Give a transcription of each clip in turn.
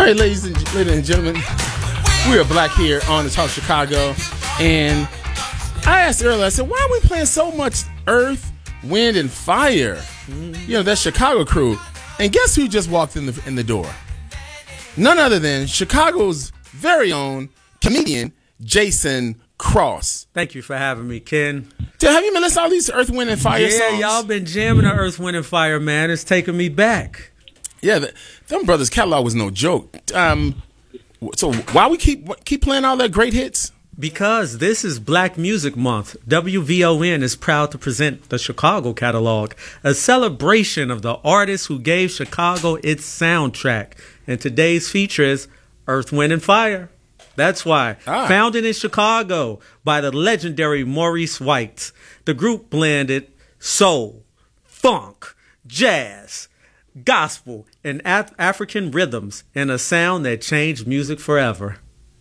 right, ladies and gentlemen, we are Black here on the Talk Chicago, and I asked earlier, I said, why are we playing so much Earth, Wind, and Fire? You know, that Chicago crew. And guess who just walked in the door? None other than Chicago's very own comedian, Jason Cross. Thank you for having me, Ken. Dude, have you been listening to all these Earth, Wind, and Fire songs? Yeah, y'all been jamming the Earth, Wind, and Fire, man. It's taking me back. Yeah, them brothers' catalog was no joke. So why we keep playing all their great hits? Because this is Black Music Month. WVON is proud to present the Chicago catalog, a celebration of the artists who gave Chicago its soundtrack. And today's feature is Earth, Wind, and Fire. That's why. Founded in Chicago by the legendary Maurice White, the group blended soul, funk, jazz, gospel, and African rhythms in a sound that changed music forever.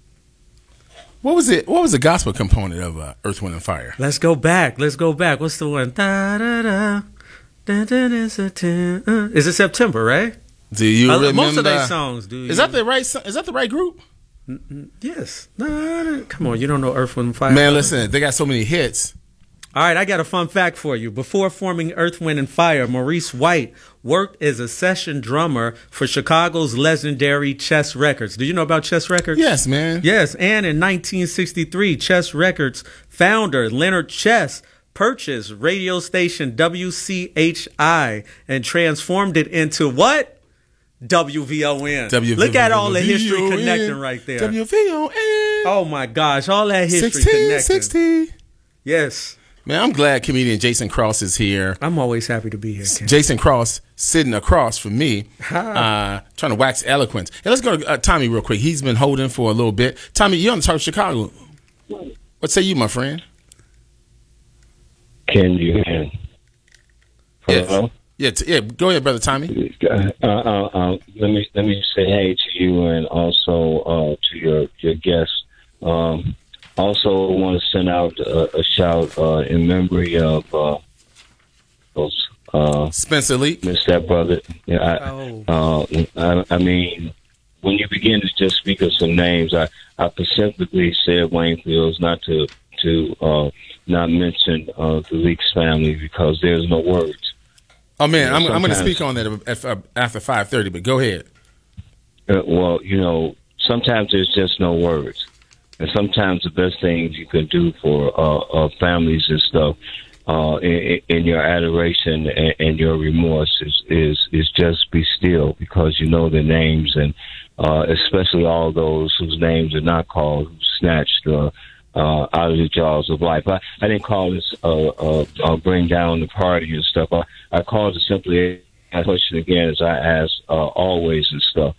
What was it? What was the gospel component of Earth, Wind, and Fire? Let's go back. What's the one? Da, da, da, da, da, da, is it September, right? Do you remember? Most of their songs, dude. Is that the right group? Yes. Come on, you don't know Earth, Wind, and Fire? Man, listen, they got so many hits. All right, I got a fun fact for you. Before forming Earth, Wind, and Fire, Maurice White worked as a session drummer for Chicago's legendary Chess Records. Do you know about Chess Records? Yes, man. Yes, and in 1963, Chess Records founder Leonard Chess purchased radio station WCHI and transformed it into what? WVON. Look at all the history connecting right there. WVON. Oh, my gosh, all that history connecting. 60. Yes. Man, I'm glad comedian Jason Cross is here. I'm always happy to be here, Ken. Jason Cross sitting across from me, trying to wax eloquence. Hey, let's go to Tommy real quick. He's been holding for a little bit. Tommy, you're on the Talk of Chicago. What say you, my friend? Can you hear? Hello? Yes. Yeah, go ahead, brother Tommy. Let me say hey to you and also to your guests. Also, want to send out a shout in memory of Spencer Lee. Miss that brother. I mean, when you begin to just speak of some names, I specifically said Wayne Fields not to not mention the Leaks family because there's no words. Oh man, I'm going to speak on that after 5:30. But go ahead. Well, sometimes there's just no words. And sometimes the best things you can do for families and stuff in your adoration and your remorse is just be still because you know their names and especially all those whose names are not called, who snatched out of the jaws of life. I didn't call this bring down the party and stuff. I called it simply a question again as I ask always and stuff.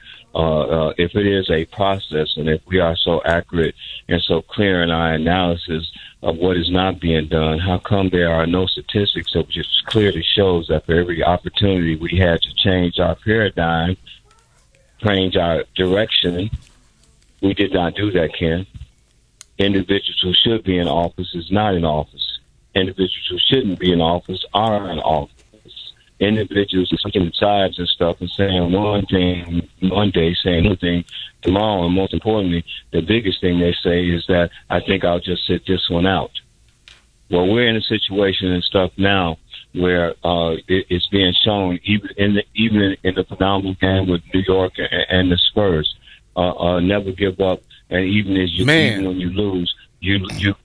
If it is a process and if we are so accurate and so clear in our analysis of what is not being done, how come there are no statistics that just clearly shows that for every opportunity we had to change our paradigm, change our direction, we did not do that, Ken. Individuals who should be in office is not in office. Individuals who shouldn't be in office are in office. Individuals taking sides and stuff and saying one thing one day, saying another thing tomorrow, and most importantly, the biggest thing they say is that I think I'll just sit this one out. Well, we're in a situation and stuff now where it's being shown even in the phenomenal game with New York and the Spurs. Never give up, and even when you lose, you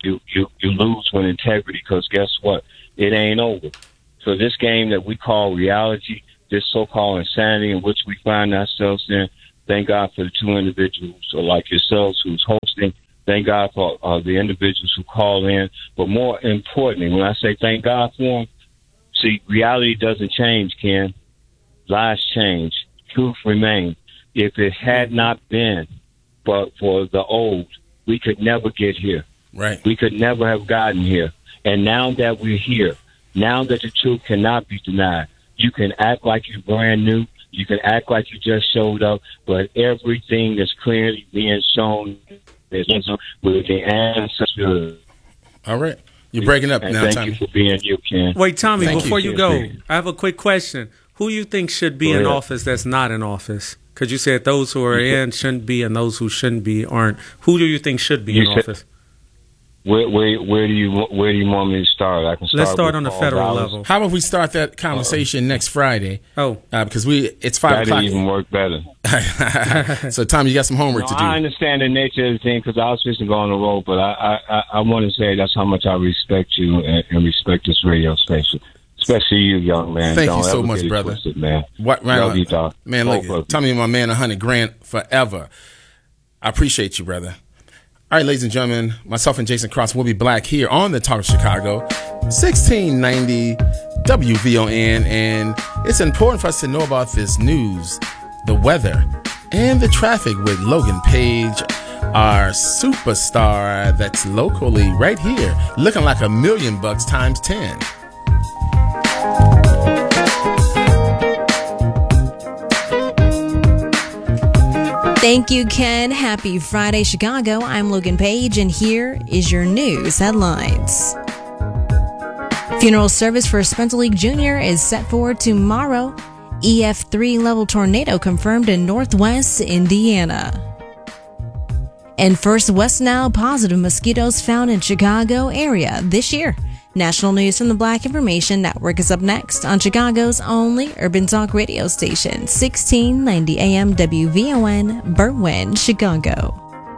lose with integrity because guess what? It ain't over. So this game that we call reality, this so-called insanity in which we find ourselves in, thank God for the two individuals like yourselves who's hosting. Thank God for the individuals who call in. But more importantly, when I say thank God for them, see, reality doesn't change, Ken. Lies change. Truth remains. If it had not been but for the old, we could never get here. Right. We could never have gotten here. And now that we're here, now that the truth cannot be denied, you can act like you're brand new. You can act like you just showed up, but everything is clearly being shown with the ancestors. All right. You're breaking up and now, thank Tommy. you for being you, Ken. Wait, Tommy, Thank before you. you go, I have a quick question. Who you think should be in office that's not in office? Because you said those who are in shouldn't be and those who shouldn't be aren't. Who do you think should be in office? Where do you want me to start? I can start. Let's start on the Paul federal Dallas. level. How about we start that conversation next Friday? Because it's 5 That'd o'clock. even work better. So, Tom, you got some homework to do. I understand the nature of the thing because I was supposed to go on the road, but I want to say that's how much I respect you and respect this radio station. Especially you, young man. Thank Don't you so ever much, get it brother. twisted, man. Love you, dog. Man, look, tell me my man $100,000 forever. I appreciate you, brother. All right, ladies and gentlemen, myself and Jason Cross will be black here on the Talk of Chicago, 1690 WVON, and it's important for us to know about this news, the weather, and the traffic with Logan Page, our superstar that's locally right here, looking like $1 million times 10. Thank you, Ken. Happy Friday, Chicago. I'm Logan Page, and here is your news headlines. Funeral service for Spencer League Jr. is set for tomorrow. EF3 level tornado confirmed in northwest Indiana. And first West Nile positive mosquitoes found in Chicago area this year. National news from the Black Information Network is up next on Chicago's only urban talk radio station, 1690 AM WVON, Berwyn, Chicago.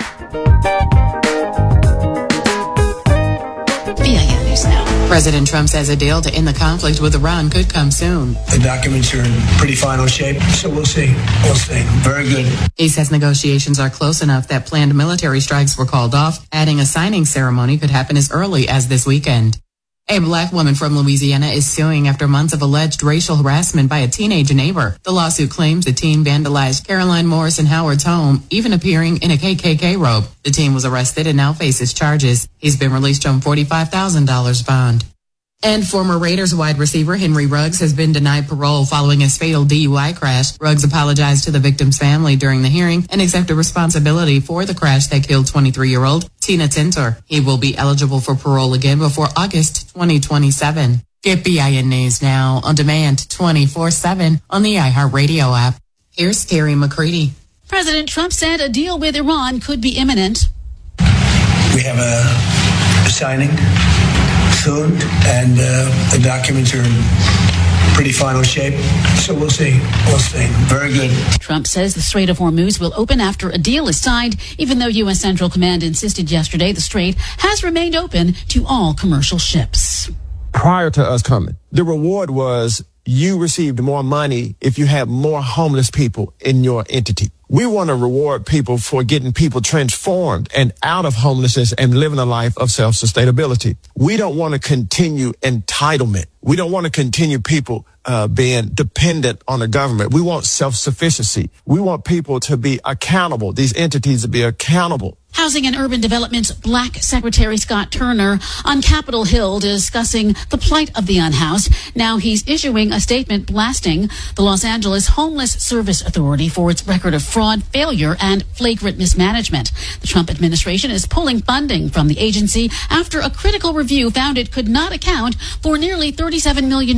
BIN News Now. President Trump says a deal to end the conflict with Iran could come soon. The documents are in pretty final shape, so we'll see. We'll see. Very good. He says negotiations are close enough that planned military strikes were called off, adding a signing ceremony could happen as early as this weekend. A black woman from Louisiana is suing after months of alleged racial harassment by a teenage neighbor. The lawsuit claims the teen vandalized Caroline Morrison Howard's home, even appearing in a KKK robe. The teen was arrested and now faces charges. He's been released on $45,000 bond. And former Raiders wide receiver Henry Ruggs has been denied parole following his fatal DUI crash. Ruggs apologized to the victim's family during the hearing and accepted responsibility for the crash that killed 23-year-old Tina Tintor. He will be eligible for parole again before August 2027. Get BIN News Now on demand 24/7 on the iHeartRadio app. Here's Terry McCready. President Trump said a deal with Iran could be imminent. We have a signing soon, and the documents are in pretty final shape, so we'll see. We'll see. Very good. Trump says the Strait of Hormuz will open after a deal is signed, even though U.S. Central Command insisted yesterday the strait has remained open to all commercial ships. Prior to us coming, the reward was you received more money if you had more homeless people in your entity. We want to reward people for getting people transformed and out of homelessness and living a life of self-sustainability. We don't want to continue entitlement. We don't want to continue people being dependent on the government. We want self-sufficiency. We want people to be accountable, these entities to be accountable. Housing and Urban Development's Black Secretary Scott Turner on Capitol Hill discussing the plight of the unhoused. Now he's issuing a statement blasting the Los Angeles Homeless Service Authority for its record of fraud, failure, and flagrant mismanagement. The Trump administration is pulling funding from the agency after a critical review found it could not account for nearly $37 million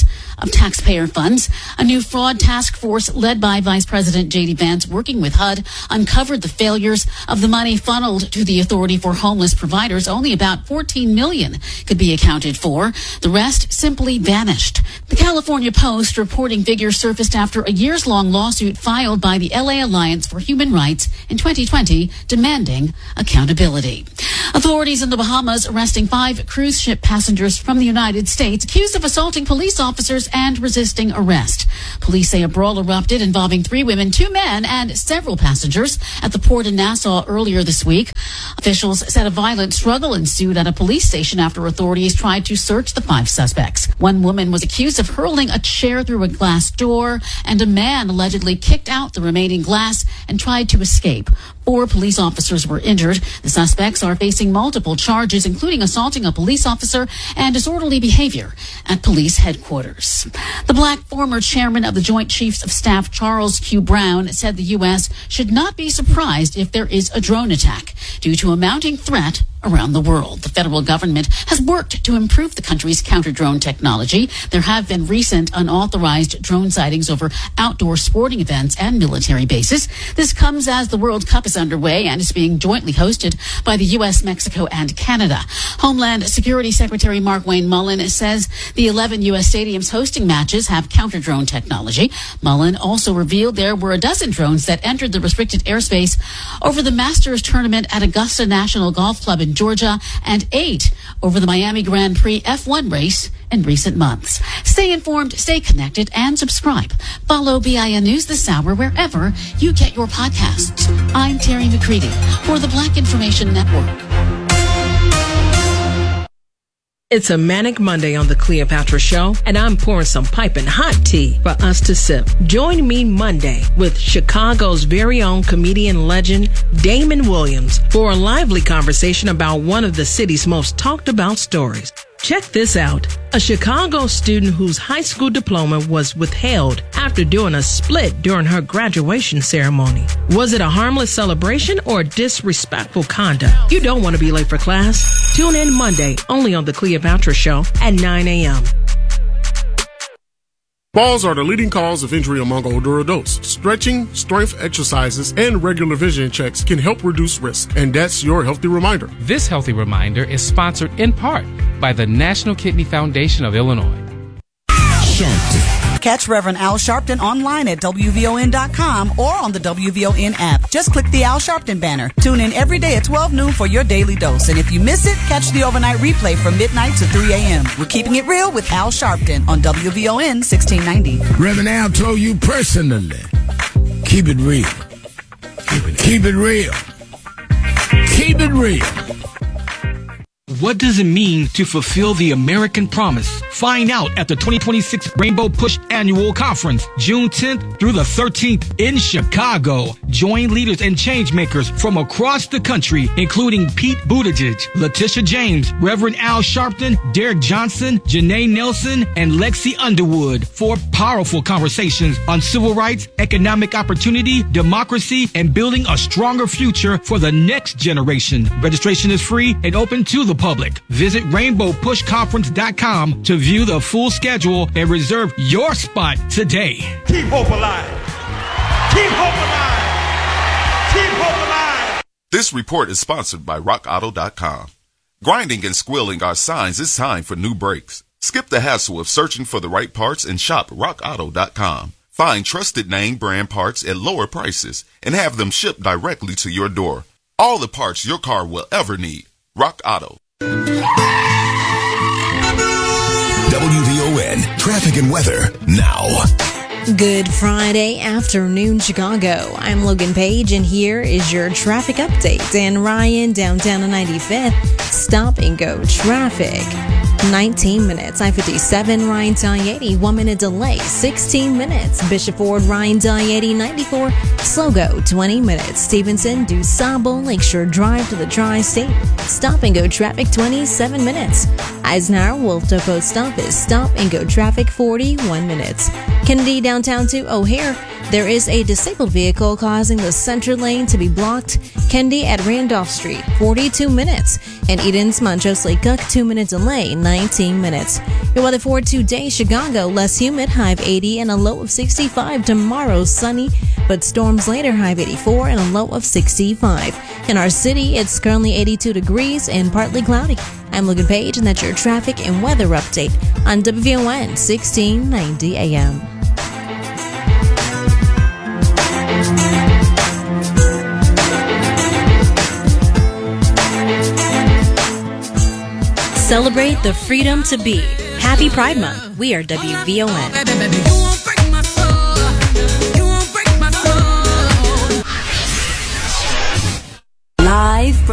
of taxpayer funds. A new fraud task force led by Vice President J.D. Vance, working with HUD, uncovered the failures of the money funneled to the Authority for Homeless Providers. Only about $14 million could be accounted for. The rest simply vanished. The California Post reporting figures surfaced after a years-long lawsuit filed by the LA Alliance for Human Rights in 2020 demanding accountability. Authorities in the Bahamas arresting 5 cruise ship passengers from the United States accused of assaulting police officers and resisting arrest. Police say a brawl erupted involving 3 women, 2 men, and several passengers at the port in Nassau earlier this week. Officials said a violent struggle ensued at a police station after authorities tried to search the 5 suspects. One woman was accused of hurling a chair through a glass door, and a man allegedly kicked out the remaining glass and tried to escape. 4 police officers were injured. The suspects are facing multiple charges, including assaulting a police officer and disorderly behavior at police headquarters. The black former chairman of the Joint Chiefs of Staff, Charles Q. Brown, said the U.S. should not be surprised if there is a drone attack due to a mounting threat around the world. The federal government has worked to improve the country's counter-drone technology. There have been recent unauthorized drone sightings over outdoor sporting events and military bases. This comes as the World Cup is underway and is being jointly hosted by the U.S., Mexico, and Canada. Homeland Security Secretary Markwayne Mullin says the 11 U.S. stadiums hosting matches have counter-drone technology. Mullin also revealed there were a dozen drones that entered the restricted airspace over the Masters tournament at Augusta National Golf Club in Georgia and 8 over the Miami Grand Prix F1 race in recent months. Stay informed, stay connected, and subscribe. Follow BIN News this hour wherever you get your podcasts. I'm Terry McCready for the Black Information Network. It's a manic Monday on the Cleopatra Show, and I'm pouring some piping hot tea for us to sip. Join me Monday with Chicago's very own comedian legend, Damon Williams, for a lively conversation about one of the city's most talked about stories. Check this out. A Chicago student whose high school diploma was withheld after doing a split during her graduation ceremony. Was it a harmless celebration or disrespectful conduct? You don't want to be late for class. Tune in Monday only on The Cleopatra Show at 9 a.m. Falls are the leading cause of injury among older adults. Stretching, strength exercises, and regular vision checks can help reduce risk. And that's your healthy reminder. This healthy reminder is sponsored in part by the National Kidney Foundation of Illinois. Catch Reverend Al Sharpton online at WVON.com or on the WVON app. Just click the Al Sharpton banner. Tune in every day at 12 noon for your daily dose. And if you miss it, catch the overnight replay from midnight to 3 a.m. We're keeping it real with Al Sharpton on WVON 1690. Reverend Al told you personally, keep it real. Keep it real. Keep it real. What does it mean to fulfill the American promise? Find out at the 2026 Rainbow Push Annual Conference, June 10th through the 13th in Chicago. Join leaders and change makers from across the country, including Pete Buttigieg, Letitia James, Reverend Al Sharpton, Derek Johnson, Janae Nelson, and Lexi Underwood for powerful conversations on civil rights, economic opportunity, democracy, and building a stronger future for the next generation. Registration is free and open to the public. Visit rainbowpushconference.com to view the full schedule and reserve your spot today. Keep hope alive. Keep hope alive. Keep hope alive. This report is sponsored by RockAuto.com. Grinding and squealing are signs it's time for new brakes. Skip the hassle of searching for the right parts and shop RockAuto.com. Find trusted name brand parts at lower prices and have them shipped directly to your door. All the parts your car will ever need. Rock Auto. WVON traffic and weather now. Good Friday afternoon, Chicago. I'm Logan Page, and here is your traffic update. Dan Ryan, downtown on 95th, stop and go traffic. 19 minutes. I-57, Ryan to I-80, 1 minute delay. 16 minutes. Bishop Ford, Ryan to I-80, 94, slow go. 20 minutes. Stevenson, DuSable, Lakeshore Drive to the Tri-State, stop and go traffic. 27 minutes. Eisenhower, Wolf Depot stop is stop and go traffic. 41 minutes. Kennedy, downtown to O'Hare, there is a disabled vehicle causing the center lane to be blocked. Kennedy at Randolph Street, 42 minutes. And Eden's Montrose Lake Cook, 2 minute delay, 19 minutes. Your weather for today, Chicago, less humid, high of 80 and a low of 65. Tomorrow, sunny, but storms later, high of 84 and a low of 65. In our city, it's currently 82 degrees and partly cloudy. I'm Logan Page, and that's your traffic and weather update on WVON 1690 AM. Celebrate the freedom to be. Happy Pride Month. We are WVON.